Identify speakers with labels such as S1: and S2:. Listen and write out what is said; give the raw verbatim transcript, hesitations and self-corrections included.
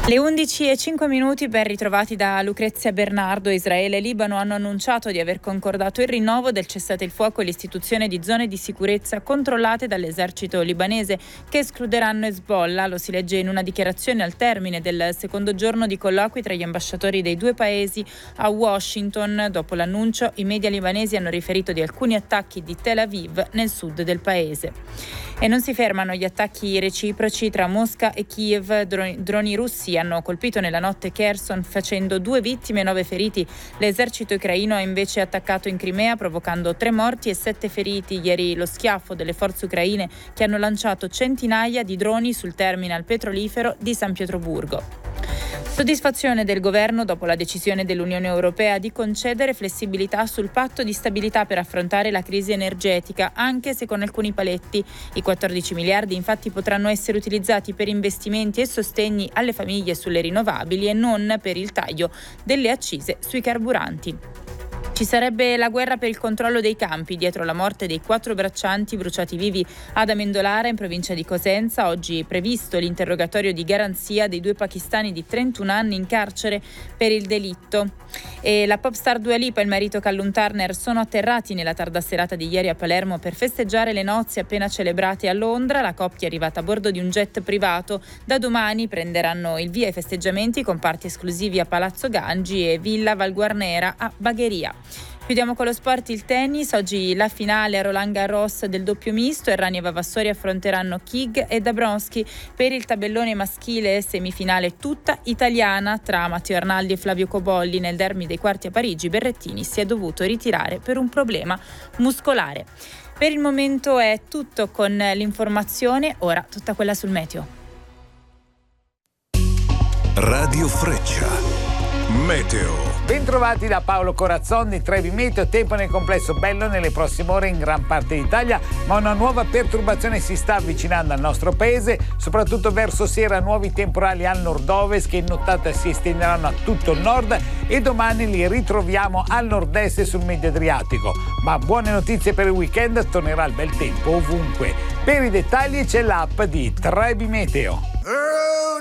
S1: Le undici e cinque minuti ben ritrovati da Lucrezia Bernardo. Israele e Libano hanno annunciato di aver concordato il rinnovo del cessate il fuoco e l'istituzione di zone di sicurezza controllate dall'esercito libanese che escluderanno Hezbollah. Lo si legge in una dichiarazione al termine del secondo giorno di colloqui tra gli ambasciatori dei due paesi a Washington. Dopo l'annuncio, i media libanesi hanno riferito di alcuni attacchi di Tel Aviv nel sud del paese. E non si fermano gli attacchi reciproci tra Mosca e Kiev. Droni, droni russi hanno colpito nella notte Kherson facendo due vittime e nove feriti. L'esercito ucraino ha invece attaccato in Crimea provocando tre morti e sette feriti. Ieri lo schiaffo delle forze ucraine che hanno lanciato centinaia di droni sul terminal petrolifero di San Pietroburgo. Soddisfazione del governo dopo la decisione dell'Unione Europea di concedere flessibilità sul patto di stabilità per affrontare la crisi energetica, anche se con alcuni paletti. I quattordici miliardi infatti potranno essere utilizzati per investimenti e sostegni alle famiglie sulle rinnovabili e non per il taglio delle accise sui carburanti. Ci sarebbe la guerra per il controllo dei campi dietro la morte dei quattro braccianti bruciati vivi ad Amendolara in provincia di Cosenza. Oggi è previsto l'interrogatorio di garanzia dei due pakistani di trentuno anni in carcere per il delitto. E la popstar Dua Lipa e il marito Callum Turner sono atterrati nella tarda serata di ieri a Palermo per festeggiare le nozze appena celebrate a Londra. La coppia è arrivata a bordo di un jet privato. Da domani prenderanno il via ai festeggiamenti con party esclusivi a Palazzo Gangi e Villa Valguarnera a Bagheria. Chiudiamo con lo sport, il tennis. Oggi la finale a Roland Garros del doppio misto. Errani e Vavassori affronteranno Kig e Dabrowski. Per il tabellone maschile semifinale tutta italiana tra Matteo Arnaldi e Flavio Cobolli. Nel derby dei quarti a Parigi Berrettini si è dovuto ritirare per un problema muscolare. Per il momento è tutto con l'informazione, ora tutta quella sul meteo.
S2: Radio Freccia. Meteo.
S3: Bentrovati da Paolo Corazzoni, Trevi Meteo. Tempo nel complesso bello nelle prossime ore in gran parte d'Italia, ma una nuova perturbazione si sta avvicinando al nostro paese, soprattutto verso sera nuovi temporali al nord-ovest che in nottata si estenderanno a tutto il nord e domani li ritroviamo al nord-est e sul medio Adriatico. Ma buone notizie per il weekend, tornerà il bel tempo ovunque. Per i dettagli c'è l'app di Trevi Meteo.